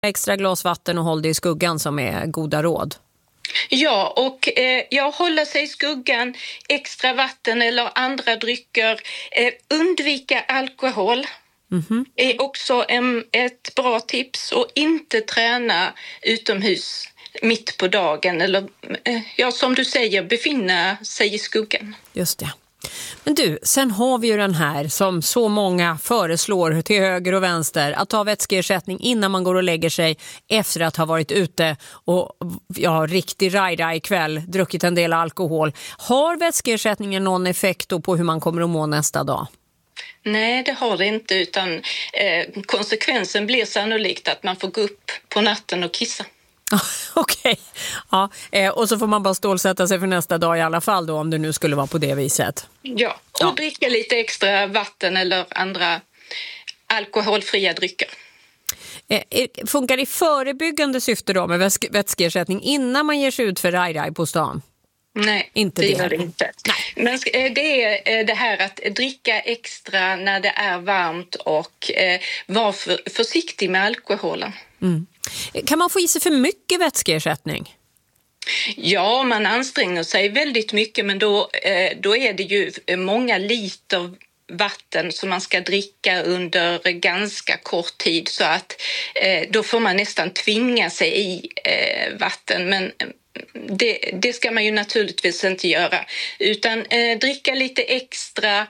Extra glas vatten och håll dig i skuggan som är goda råd. Ja, och hålla sig i skuggan, extra vatten eller andra drycker. Undvika alkohol är också ett bra tips, och inte träna utomhus mitt på dagen eller som du säger, befinna sig i skuggan. Just det. Men du, sen har vi ju den här som så många föreslår till höger och vänster, att ta vätskeersättning innan man går och lägger sig efter att ha varit ute och riktig rajda ikväll, druckit en del alkohol. Har vätskeersättningen någon effekt då på hur man kommer att må nästa dag? Nej, det har det inte, utan konsekvensen blir sannolikt att man får gå upp på natten och kissa. Okej. Ja, och så får man bara stålsätta sig för nästa dag i alla fall då, om det nu skulle vara på det viset. Ja, och dricka lite extra vatten eller andra alkoholfria drycker. Funkar det i förebyggande syfte då med vätskeersättning innan man ger sig ut för raj på stan? Nej, inte det gör det inte. Men det är det här att dricka extra när det är varmt och vara försiktig med alkoholen. Mm. Kan man få i sig för mycket vätskeersättning? Ja, man anstränger sig väldigt mycket, men då är det ju många liter vatten som man ska dricka under ganska kort tid, så att då får man nästan tvinga sig i vatten, men det ska man ju naturligtvis inte göra, utan dricka lite extra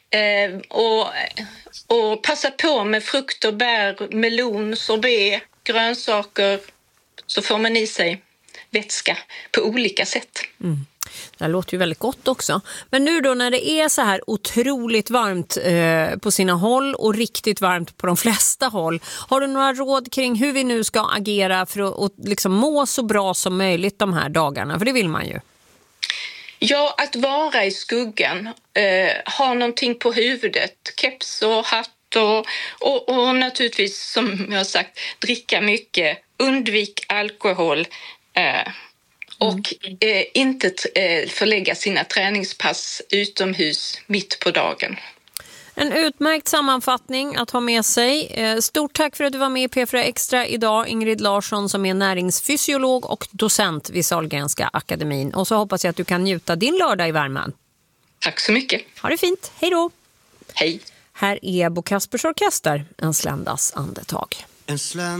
och passa på med frukt och bär, melon, sorbet, grönsaker, så får man i sig vätska på olika sätt. Mm. Det låter ju väldigt gott också. Men nu då när det är så här otroligt varmt på sina håll och riktigt varmt på de flesta håll, har du några råd kring hur vi nu ska agera för att liksom må så bra som möjligt de här dagarna? För det vill man ju. Ja, att vara i skuggan, ha någonting på huvudet, keps och hatt och naturligtvis, som jag har sagt, dricka mycket, undvik alkohol och inte förlägga sina träningspass utomhus mitt på dagen. En utmärkt sammanfattning att ha med sig. Stort tack för att du var med i P4 Extra idag, Ingrid Larsson, som är näringsfysiolog och docent vid Sahlgrenska akademin. Och så hoppas jag att du kan njuta din lördag i värmen. Tack så mycket. Ha det fint. Hej då. Hej. Här är Bo Kaspers Orkester, En sländas andetag.